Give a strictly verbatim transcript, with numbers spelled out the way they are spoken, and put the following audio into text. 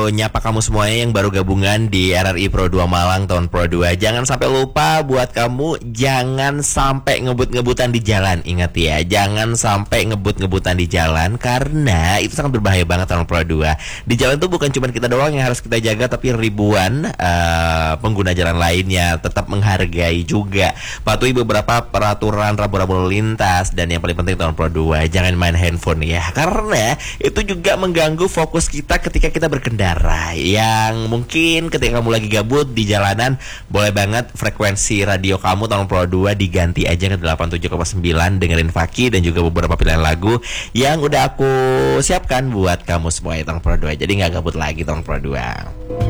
nyapa kamu semuanya yang baru gabungan di R R I Pro dua Malang tahun Pro dua. Jangan sampai lupa buat kamu, jangan sampai ngebut-ngebutan di jalan. Ingat ya, jangan sampai ngebut-ngebutan di jalan, karena itu sangat berbahaya banget tahun Pro dua. Di jalan tuh bukan cuma kita doang yang harus kita jaga, tapi ribuan uh, pengguna jalan lainnya. Tetap menghargai juga, patuhi beberapa peraturan rambu-rambu lalu lintas. Dan yang paling penting tahun Pro dua, jangan main handphone ya, karena itu juga mengganggu fokus kita ketika kita berkendara. Yang mungkin ketika kamu lagi gabut di jalanan, boleh banget frekuensi radio kamu tahun Pro dua diganti aja ke delapan puluh tujuh koma sembilan, dengerin Faki dan juga beberapa pilihan lagu yang udah aku siapkan buat kamu semua tahun Pro dua. Jadi nggak gabut lagi tahun Pro dua.